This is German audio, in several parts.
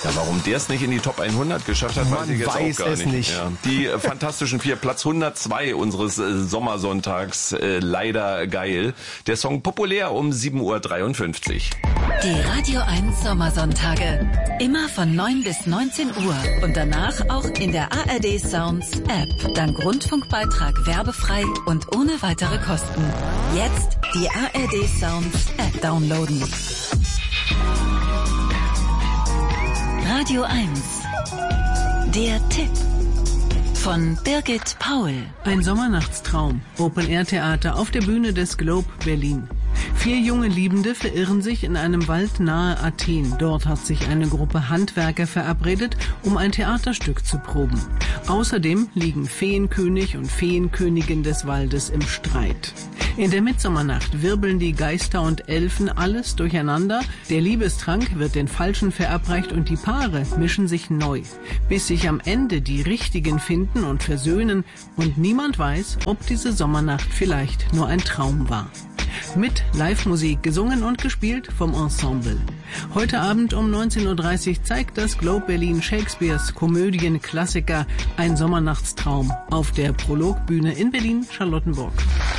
Ja, warum der es nicht in die Top 100 geschafft hat, weiß ich jetzt auch gar nicht. Ja. Die Fantastischen Vier, Platz 102 unseres Sommersonntags, leider geil. Der Song populär um 7.53 Uhr. Die Radio 1 Sommersonntage. Immer von 9 bis 19 Uhr. Und danach auch in der ARD Sounds App. Dank Rundfunkbeitrag werbefrei und ohne weitere Kosten. Jetzt die ARD Sounds App downloaden. Radio 1. Der Tipp. Von Birgit Paul. Ein Sommernachtstraum. Open-Air-Theater auf der Bühne des Globe Berlin. 4 junge Liebende verirren sich in einem Wald nahe Athen. Dort hat sich eine Gruppe Handwerker verabredet, um ein Theaterstück zu proben. Außerdem liegen Feenkönig und Feenkönigin des Waldes im Streit. In der Mitsommernacht wirbeln die Geister und Elfen alles durcheinander. Der Liebestrank wird den Falschen verabreicht und die Paare mischen sich neu, bis sich am Ende die Richtigen finden und versöhnen und niemand weiß, ob diese Sommernacht vielleicht nur ein Traum war. Mit Live-Musik gesungen und gespielt vom Ensemble. Heute Abend um 19.30 Uhr zeigt das Globe Berlin Shakespeares Komödienklassiker Ein Sommernachtstraum auf der Prologbühne in Berlin-Charlottenburg.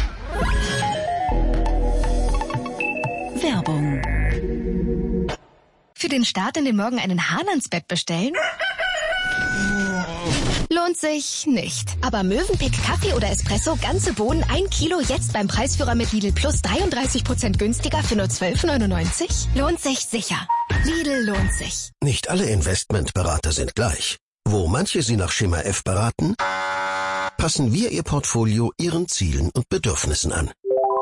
Werbung. Für den Start in den Morgen einen Hahn ans Bett bestellen? Lohnt sich nicht. Aber Mövenpick Kaffee oder Espresso, ganze Bohnen, 1 Kilo, jetzt beim Preisführer mit Lidl Plus 33% günstiger für nur 12,99? Lohnt sich sicher. Lidl lohnt sich. Nicht alle Investmentberater sind gleich. Wo manche Sie nach Schema F beraten, passen wir Ihr Portfolio Ihren Zielen und Bedürfnissen an.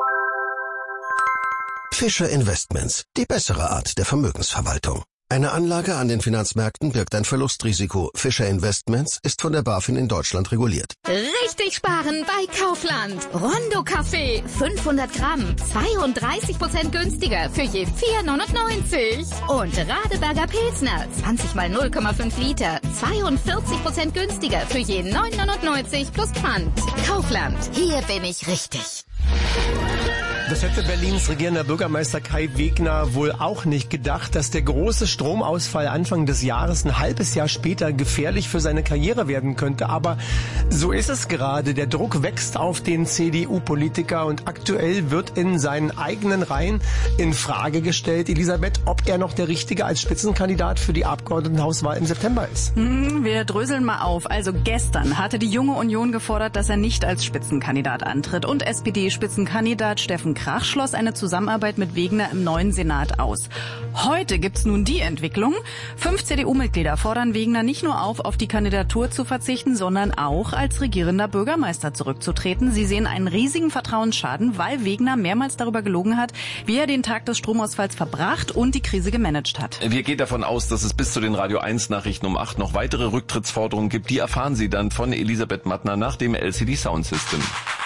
Fischer Investments, die bessere Art der Vermögensverwaltung. Eine Anlage an den Finanzmärkten birgt ein Verlustrisiko. Fischer Investments ist von der BaFin in Deutschland reguliert. Richtig sparen bei Kaufland. Rondo Kaffee, 500 Gramm, 32% günstiger für je 4,99. Und Radeberger Pilsner, 20 mal 0,5 Liter, 42% günstiger für je 9,99 plus Pfand. Kaufland, hier bin ich richtig. Das hätte Berlins regierender Bürgermeister Kai Wegner wohl auch nicht gedacht, dass der große Stromausfall Anfang des Jahres ein halbes Jahr später gefährlich für seine Karriere werden könnte. Aber so ist es gerade. Der Druck wächst auf den CDU-Politiker und aktuell wird in seinen eigenen Reihen in Frage gestellt, Elisabeth, ob er noch der Richtige als Spitzenkandidat für die Abgeordnetenhauswahl im September ist. Wir dröseln mal auf. Also gestern hatte die Junge Union gefordert, dass er nicht als Spitzenkandidat antritt. Und SPD-Spitzenkandidat Steffen Krach schloss eine Zusammenarbeit mit Wegner im neuen Senat aus. Heute gibt's nun die Entwicklung. 5 CDU-Mitglieder fordern Wegner nicht nur auf die Kandidatur zu verzichten, sondern auch als regierender Bürgermeister zurückzutreten. Sie sehen einen riesigen Vertrauensschaden, weil Wegner mehrmals darüber gelogen hat, wie er den Tag des Stromausfalls verbracht und die Krise gemanagt hat. Wir gehen davon aus, dass es bis zu den Radio 1 Nachrichten um 8 noch weitere Rücktrittsforderungen gibt. Die erfahren Sie dann von Elisabeth Mattner nach dem LCD Sound System.